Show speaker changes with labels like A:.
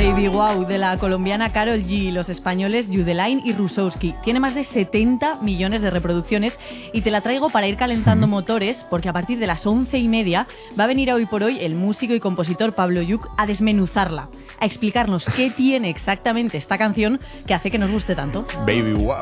A: Baby Wow de la colombiana Karol G, los españoles Yudelain y Rusowski. Tiene más de 70 millones de reproducciones y te la traigo para ir calentando motores porque a partir de las 11:30 va a venir a Hoy por Hoy el músico y compositor Pablo Lluch a desmenuzarla, a explicarnos qué tiene exactamente esta canción que hace que nos guste tanto.
B: Baby Wow.